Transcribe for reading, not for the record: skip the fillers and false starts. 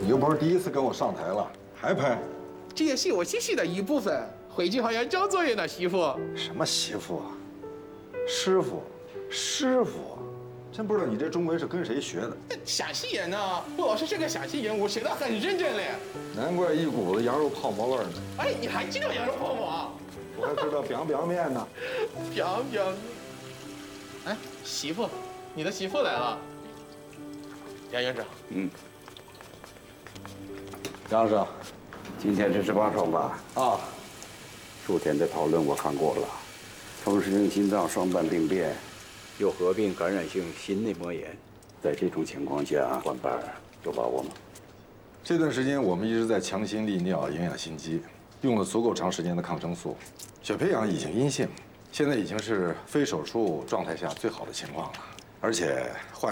你又不是第一次跟我上台了，还拍？ 这也是我戏戏的一部分。回去还要交作业呢，媳妇。 什么媳妇啊？师傅，师傅，真不知道你这中文是跟谁学的。 陕西人呢，陆老师是个陕西人，我学得很认真嘞。 难怪一股子羊肉泡馍味儿呢。 哎，你还知道羊肉泡馍啊？ 我还知道 biang biang 面呢。 biang biang。哎，媳妇，你的媳妇来了。杨院长。 杨生。 今天是18双吧？ 啊。 昨天的讨论我看过了，同时性心脏双瓣病变，又合并感染性心内膜炎，在这种情况下换班有把握吗？ 这段时间我们一直在强心利尿、营养心肌，用了足够长时间的抗生素，血培养已经阴性，现在已经是非手术状态下最好的情况了，而且患